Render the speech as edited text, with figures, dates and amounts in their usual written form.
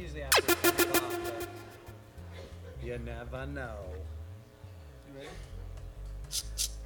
usually after 10 o'clock, but You never know. you ready?